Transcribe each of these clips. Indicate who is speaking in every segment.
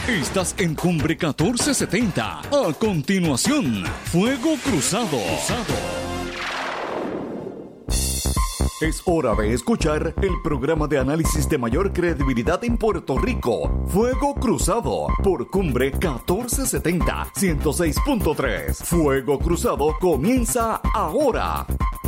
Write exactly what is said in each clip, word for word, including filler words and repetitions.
Speaker 1: Estás en Cumbre catorce setenta. A continuación, Fuego Cruzado. Es hora de escuchar el programa de análisis de mayor credibilidad en Puerto Rico, Fuego Cruzado, por Cumbre catorce setenta, ciento seis punto tres. Fuego Cruzado comienza ahora.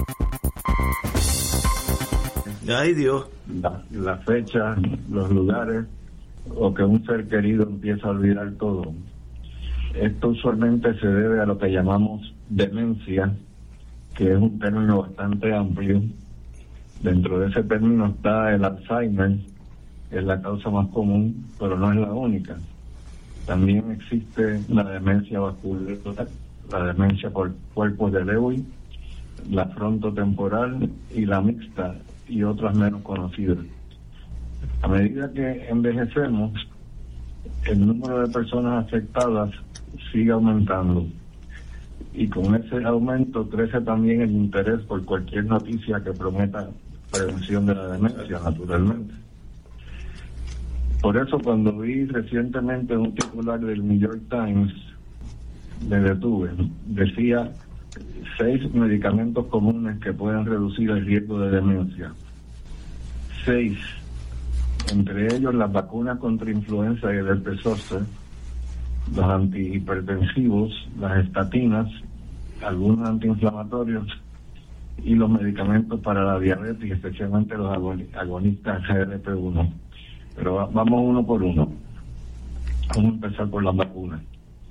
Speaker 2: Ay, Dios.
Speaker 3: La, la fecha, los lugares, o que un ser querido empieza a olvidar todo. Esto usualmente se debe a lo que llamamos demencia, que es un término bastante amplio. Dentro de ese término está el Alzheimer, que es la causa más común, pero no es la única. También existe la demencia vascular, la demencia por cuerpos de Lewy, la frontotemporal y la mixta, y otras menos conocidas. A medida que envejecemos, el número de personas afectadas sigue aumentando, y con ese aumento crece también el interés por cualquier noticia que prometa prevención de la demencia, naturalmente. Por eso, cuando vi recientemente un titular del New York Times, me detuve. Decía seis medicamentos comunes que pueden reducir el riesgo de demencia. Seis. Entre ellos las vacunas contra influenza y el herpes zóster, los antihipertensivos, las estatinas, algunos antiinflamatorios y los medicamentos para la diabetes, especialmente los agonistas G L P uno. Pero va, vamos uno por uno. Vamos a empezar por las vacunas.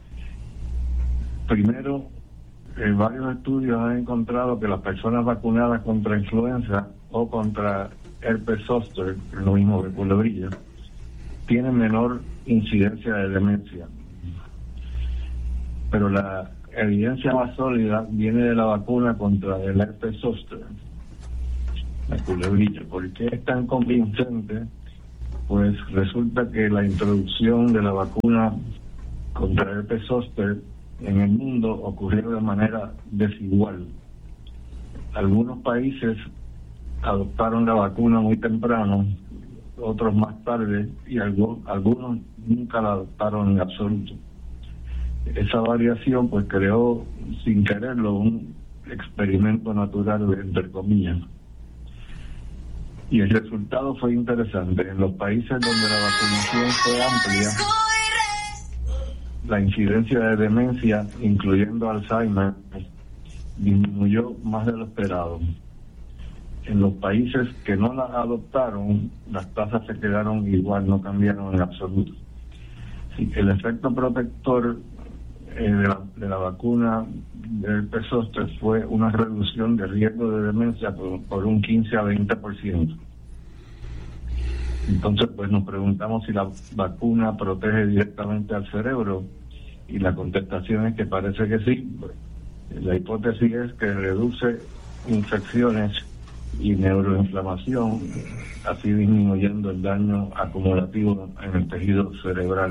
Speaker 3: Primero, eh, varios estudios han encontrado que las personas vacunadas contra influenza o contra herpes zóster, lo mismo que culebrilla, tienen menor incidencia de demencia. Pero la evidencia más sólida viene de la vacuna contra el herpes zóster, la culebrilla. ¿Por qué es tan convincente? Pues resulta que la introducción de la vacuna contra el herpes zóster en el mundo ocurrió de manera desigual. Algunos países adoptaron la vacuna muy temprano, otros más tarde, y algo, algunos nunca la adoptaron en absoluto. Esa variación pues creó, sin quererlo, un experimento natural, entre comillas. Y el resultado fue interesante. En los países donde la vacunación fue amplia, la incidencia de demencia, incluyendo Alzheimer, disminuyó más de lo esperado. En los países que no la adoptaron, las tasas se quedaron igual, no cambiaron en absoluto. Así que el efecto protector eh, de, la, de la vacuna del herpes zóster fue una reducción de riesgo de demencia por, por un quince a veinte por ciento. Entonces, pues nos preguntamos si la vacuna protege directamente al cerebro, y la contestación es que parece que sí. La hipótesis es que reduce infecciones y neuroinflamación, así disminuyendo el daño acumulativo en el tejido cerebral.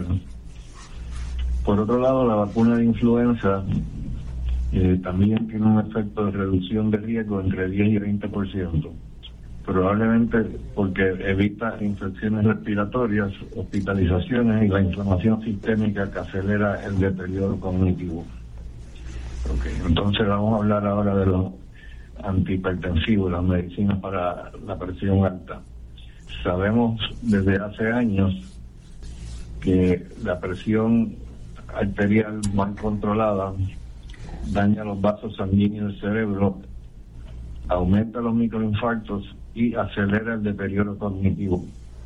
Speaker 3: Por otro lado, la vacuna de influenza eh, también tiene un efecto de reducción de riesgo entre diez y veinte por ciento, probablemente porque evita infecciones respiratorias, hospitalizaciones y la inflamación sistémica que acelera el deterioro cognitivo. Okay, entonces vamos a hablar ahora de los antihipertensivos, las medicinas para la presión alta. Sabemos desde hace años que la presión arterial mal controlada daña los vasos sanguíneos del cerebro, aumenta los microinfartos y acelera el deterioro cognitivo.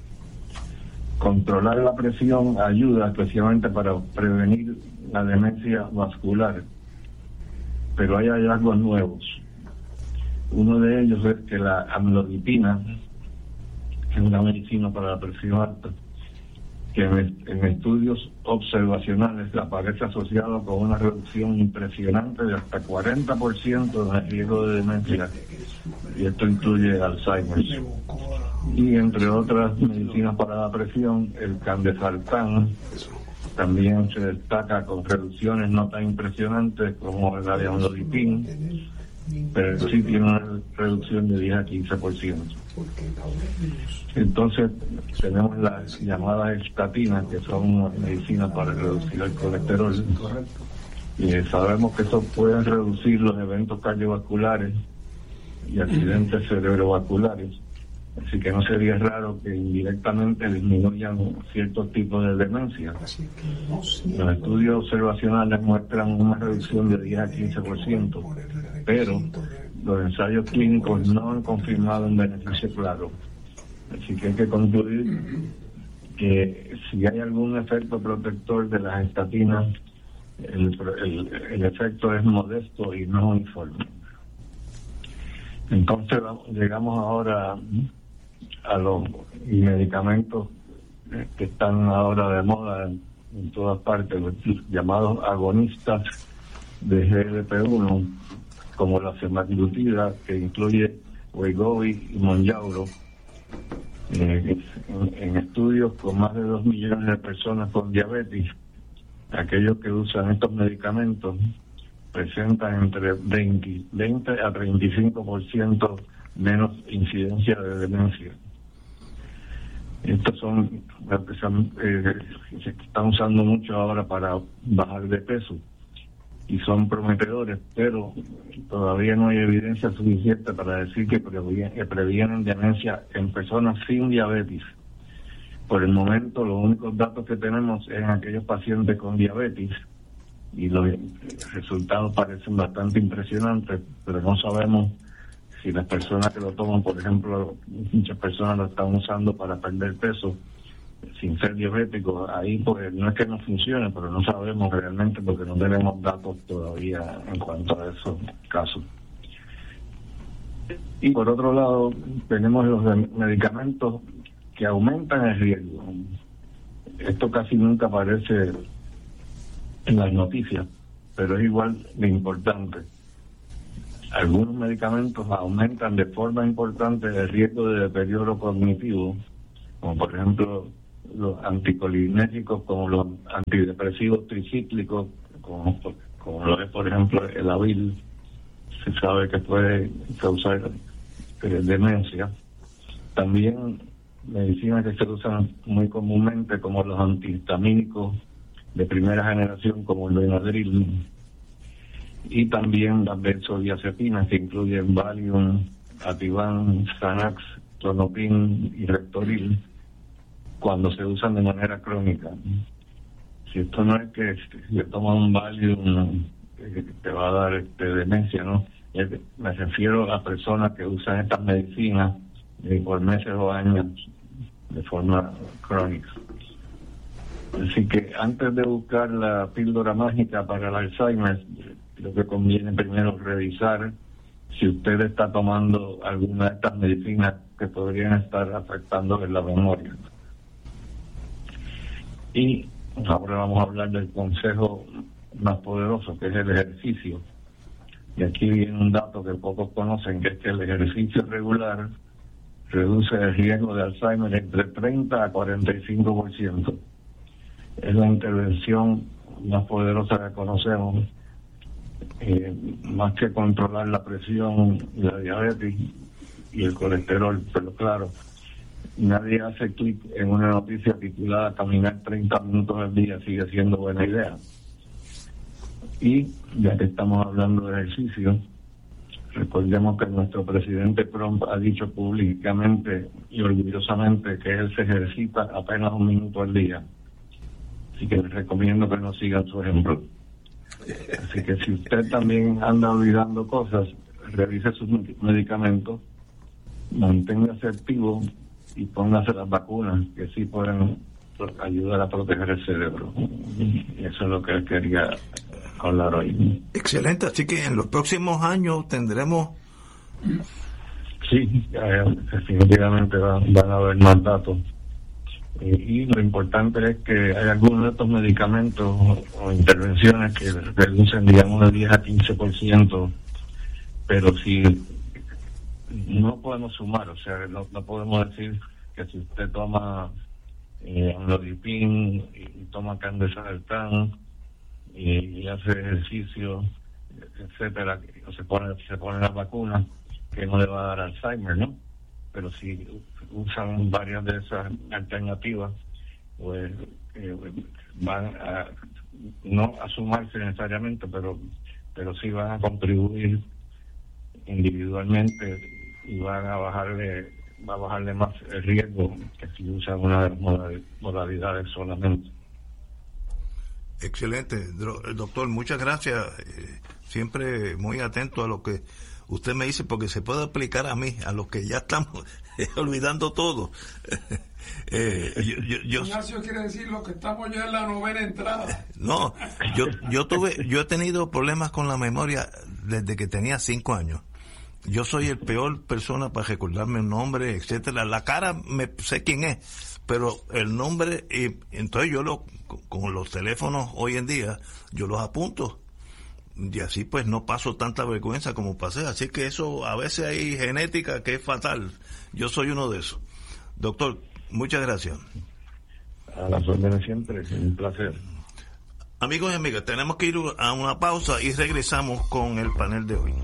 Speaker 3: Controlar la presión ayuda especialmente para prevenir la demencia vascular, pero hay hallazgos nuevos. Uno de ellos es que la amlodipina, que es una medicina para la presión alta, que en, en estudios observacionales aparece asociado con una reducción impresionante de hasta cuarenta por ciento en el riesgo de demencia, y esto incluye Alzheimer. Y entre otras medicinas para la presión, el candesartán también se destaca con reducciones no tan impresionantes como la de amlodipina, pero sí tiene una reducción de diez a quince por ciento. Entonces tenemos las llamadas estatinas, que son medicinas para reducir el colesterol. Y sabemos que eso puede reducir los eventos cardiovasculares y accidentes cerebrovasculares. Así que no sería raro que indirectamente disminuyan ciertos tipos de demencia. Los estudios observacionales muestran una reducción de diez a quince por ciento, pero los ensayos clínicos no han confirmado un beneficio claro. Así que hay que concluir que si hay algún efecto protector de las estatinas, el, el, el efecto es modesto y no uniforme. Entonces llegamos ahora a los medicamentos que están ahora de moda en, en todas partes, los llamados agonistas de G L P uno, como la semaglutida, que incluye Wegovy y Mounjaro. Eh, en, en estudios con más de dos millones de personas con diabetes, aquellos que usan estos medicamentos presentan entre veinte, veinte a treinta y cinco por ciento menos incidencia de demencia. Estos son los que se, eh, se están usando mucho ahora para bajar de peso y son prometedores, pero todavía no hay evidencia suficiente para decir que previenen, que previenen demencia en personas sin diabetes. Por el momento, los únicos datos que tenemos es en aquellos pacientes con diabetes y los resultados parecen bastante impresionantes, pero no sabemos si las personas que lo toman, por ejemplo, muchas personas lo están usando para perder peso sin ser diabéticos. Ahí pues no es que no funcione, pero no sabemos realmente porque no tenemos datos todavía en cuanto a esos casos. Y por otro lado, tenemos los medicamentos que aumentan el riesgo. Esto casi nunca aparece en las noticias, pero es igual de importante. Algunos medicamentos aumentan de forma importante el riesgo de deterioro cognitivo, como por ejemplo los anticolinérgicos, como los antidepresivos tricíclicos, como, como lo es por ejemplo el Avil. Se sabe que puede causar eh, demencia. También medicinas que se usan muy comúnmente, como los antihistamínicos de primera generación, como el Benadryl, y también las benzodiazepinas, que incluyen Valium, Ativan, Xanax, Klonopin y Rectoril, cuando se usan de manera crónica. Si esto no es que si se toma un Valium eh, te va a dar este, demencia, ¿no? Me refiero a personas que usan estas medicinas eh, por meses o años de forma crónica. Así que antes de buscar la píldora mágica para el Alzheimer, creo que conviene primero revisar si usted está tomando alguna de estas medicinas que podrían estar afectando en la memoria. Y ahora vamos a hablar del consejo más poderoso, que es el ejercicio. Y aquí viene un dato que pocos conocen, que es que el ejercicio regular reduce el riesgo de Alzheimer entre treinta a cuarenta y cinco por ciento. Es la intervención más poderosa que conocemos, eh, más que controlar la presión y la diabetes y el colesterol. Pero claro, nadie hace clic en una noticia titulada "Caminar treinta minutos al día sigue siendo buena idea". Y ya que estamos hablando de ejercicio, recordemos que nuestro presidente Trump ha dicho públicamente y orgullosamente que él se ejercita apenas un minuto al día. Así que les recomiendo que no sigan su ejemplo. Así que si usted también anda olvidando cosas, revise sus medicamentos, manténgase activo y póngase las vacunas, que sí pueden ayudar a proteger el cerebro. Y eso es lo que quería hablar hoy.
Speaker 2: Excelente, así que en los próximos años tendremos...
Speaker 3: Sí, eh, definitivamente van, van a haber más datos. Eh, y lo importante es que hay algunos de estos medicamentos o, o intervenciones que reducen, digamos, de diez a quince por ciento, pero si no podemos sumar, o sea, no, no podemos decir que si usted toma eh, amlodipin y, y toma candesartán y, y hace ejercicio, etcétera, o se pone se pone las vacunas, que no le va a dar Alzheimer, ¿no? pero si usan varias de esas alternativas, pues eh, van a no a sumarse necesariamente, pero pero sí van a contribuir individualmente y van a bajarle va a bajarle más el riesgo que si usan una de las modalidades solamente.
Speaker 2: Excelente, doctor, muchas gracias. Siempre muy atento a lo que usted me dice, porque se puede aplicar a mí, a los que ya estamos olvidando todo. eh, yo, yo, yo,
Speaker 4: Ignacio quiere decir lo que estamos ya en la novena entrada.
Speaker 2: No, yo yo tuve, yo he tenido problemas con la memoria desde que tenía cinco años. Yo soy el peor persona para recordarme un nombre, etcétera. La cara me sé quién es, pero el nombre, y entonces yo lo con los teléfonos hoy en día yo los apunto y así pues no paso tanta vergüenza como pasé. Así que eso, a veces hay genética que es fatal. Yo soy uno de esos. Doctor, muchas gracias.
Speaker 3: A las órdenes siempre, es un placer.
Speaker 2: Amigos y amigas, tenemos que ir a una pausa y regresamos con el panel de hoy.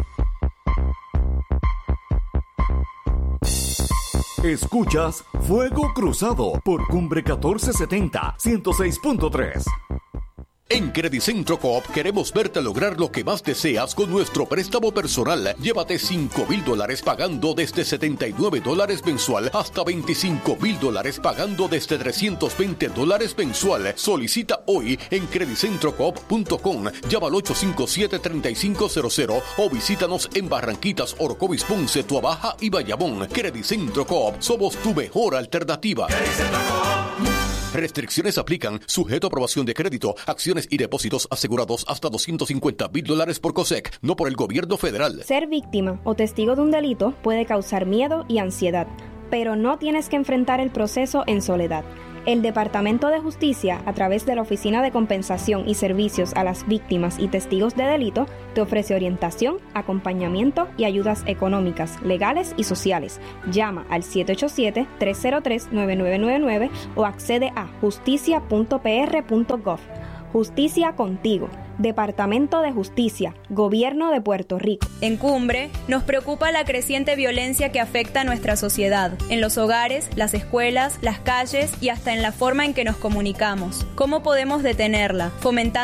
Speaker 1: Escuchas Fuego Cruzado por Cumbre catorce setenta, ciento seis punto tres.
Speaker 5: En Credicentro Coop queremos verte lograr lo que más deseas con nuestro préstamo personal. Llévate cinco mil dólares pagando desde setenta y nueve dólares mensual hasta veinticinco mil dólares pagando desde trescientos veinte dólares mensual. Solicita hoy en credicentro coop punto com. Llama al ocho cinco siete, tres cinco cero cero o visítanos en Barranquitas, Orocovis, Ponce, Tuabaja y Bayamón. Credicentro Coop, somos tu mejor alternativa. Restricciones aplican, sujeto a aprobación de crédito, acciones y depósitos asegurados hasta doscientos cincuenta mil dólares por COSEC, no por el gobierno federal.
Speaker 6: Ser víctima o testigo de un delito puede causar miedo y ansiedad, pero no tienes que enfrentar el proceso en soledad. El Departamento de Justicia, a través de la Oficina de Compensación y Servicios a las Víctimas y Testigos de Delito, te ofrece orientación, acompañamiento y ayudas económicas, legales y sociales. Llama al siete ocho siete, tres cero tres, nueve nueve nueve nueve o accede a justicia punto p r punto gov. Justicia contigo. Departamento de Justicia, Gobierno de Puerto Rico.
Speaker 7: En Cumbre, nos preocupa la creciente violencia que afecta a nuestra sociedad, en los hogares, las escuelas, las calles y hasta en la forma en que nos comunicamos. ¿Cómo podemos detenerla? Fomentando